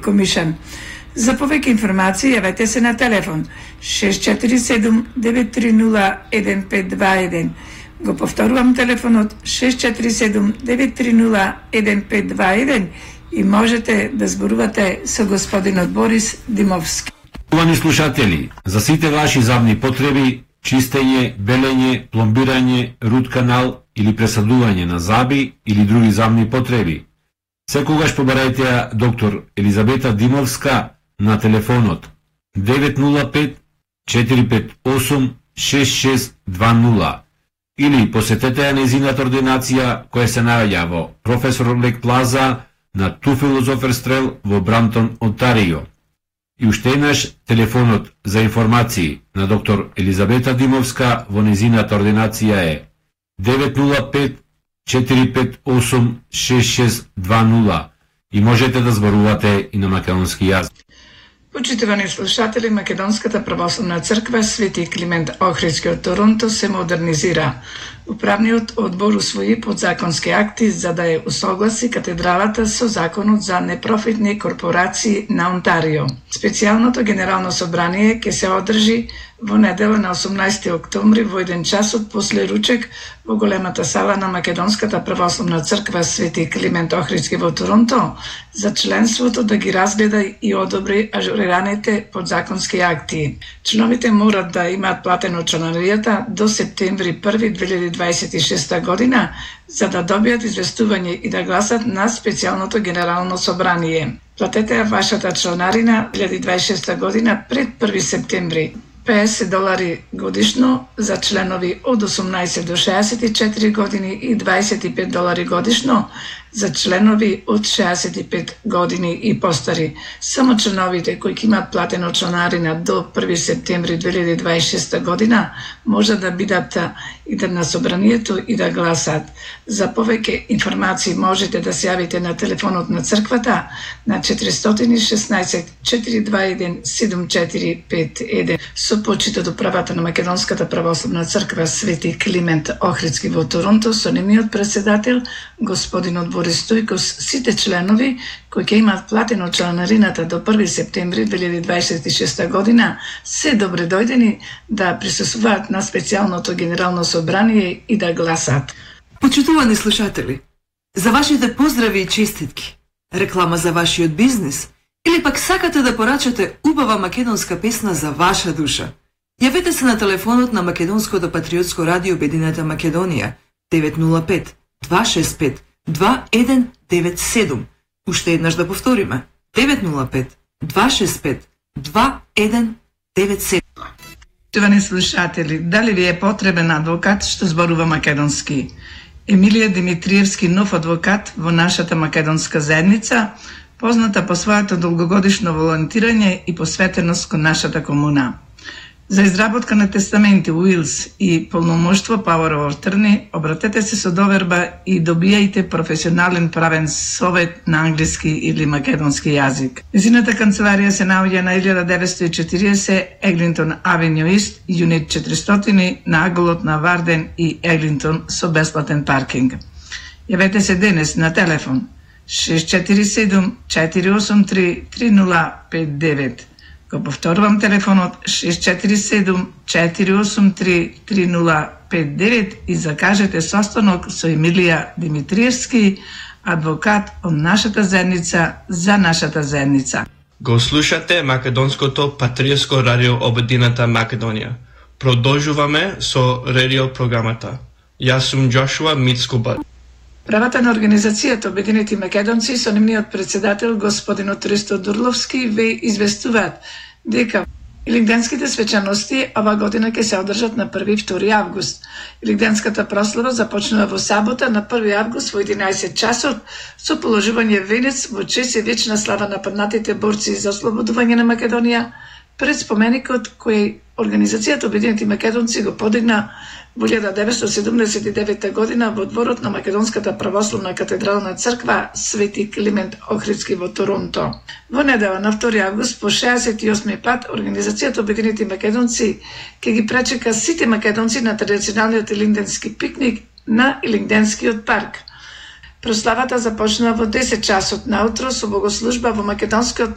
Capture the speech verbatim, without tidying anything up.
Комишан. За повеќе информации јавете се на телефон шест четири седум девет три нула еден пет два еден. Го повторувам телефонот шест четири седум девет три нула еден пет два еден и можете да зборувате со господинот Борис Димовски. Уважаеми слушатели, за сите ваши забни потреби, чистење, белење, пломбирање, рут канал или пресадување на заби или други забни потреби, секогаш побарајте ја доктор Елизабета Димовска на телефонот девет нула пет четири пет осум шест шест два нула или посетете ја нејзината ординација која се наоѓа во Професор Лек Плаза на Ту Филозофер Стрел во Брамтон, Онтарио. И уште еднаш телефонот за информации на доктор Елизабета Димовска во нејзината ординација е девет нула пет четири пет осум шест шест два нула и можете да зборувате и на македонски јазик. Почитувани слушатели, Македонската православна црква Свети Климент Охридски од Торонто се модернизира. Управниот одбор усвои подзаконски акти за да ја усогласи катедралата со законот за непрофитни корпорации на Онтарио. Специјалното генерално собрание ќе се одржи во недела на осумнаесети октомври во еден часот после ручек во големата сала на Македонската православна црква Свети Климент Охридски во Торонто за членството да ги разгледа и одобри ажурираните подзаконски акти. Членовите морат да имаат платено чланаријата до септември први две илјади дваесет и шеста година за да добијат известување и да гласат на специјалното генерално собрание. Платете ја вашата членарина две илјади дваесет и шеста година пред први септември. педесет долари годишно за членови од осумнаесет до шеесет и четири години и дваесет и пет долари годишно за членови од шеесет и пет години и постари. Само членовите кои имаат платено членарина до први септември две илјади дваесет и шеста година може да бидат идат на собранието и да гласат. За повеќе информации можете да се јавите на телефонот на црквата на четири и шеснаесет четири дваесет и еден седум четири пет еден. Со почит од управата на Македонската православна црква Свети Климент Охридски во Торонто со нивниот председател господинот Борис Стојкос, сите членови кои ќе имаат платено членарината до први септември две илјади дваесет и шеста година се добре дојдени да присуствуваат на специјалното генерално собрание и да гласат. Почитувани слушатели, за вашите поздрави и честитки, реклама за вашиот бизнис или пак сакате да порачате убава македонска песна за ваша душа, јавете се на телефонот на Македонското патриотско радио Обединета Македонија девет нула пет два шест пет два еден девет седум. Уште еднаш да повториме девет нула пет два шест пет два еден девет седум. Почитувани слушатели, дали ви е потребен адвокат што зборува македонски? Емилија Димитриевски, нов адвокат во нашата македонска заедница, позната по своето долгогодишно волонтирање и посветеност кон нашата комуна. За изработка на тестаменти, уилс и полномоштво Power of Attorney, обратете се со доверба и добијајте професионален правен совет на англиски или македонски јазик. Незината канцеларија се наоѓа на илјада деветстотини и четиридесет Еглинтон Авеню Ист, Юнит четиристотини на аголот на Варден и Еглинтон со бесплатен паркинг. Јавете се денес на телефон шест четири седум четири осум три три нула пет девет. Го повторувам телефонот шест четири седум четири осум три три нула пет девет и закажете состанок со Емилија Димитриевски, адвокат од нашата заедница за нашата заедница. Го слушате Македонското патриотско радио Обединета Македонија. Продолжуваме со радио програмата. Јас сум Джошуа Мицкуба. Правата на организацијата Обединети македонци со нивниот председател господинот Ристо Дурловски ве известуваат дека Илигденските свечаности ова година ќе се одржат на први и втори август. Илигденската прослава започнува во сабота на први август во единаесет часот со положување венец во чест и вечна слава на паднатите борци за ослободување на Македонија пред споменикот кој Организацијата Обединети македонци го подигна во илјада деветстотини седумдесет и девета година во дворот на Македонската православна катедрална црква Свети Климент Охридски во Торонто. Во недела на втори август по шеесет и осми пат Организацијата Обединети македонци ќе ги пречека сите македонци на традиционалниот илингденски пикник на Илингденскиот парк. Прославата започна во десет часот наутро со богослужба во македонскиот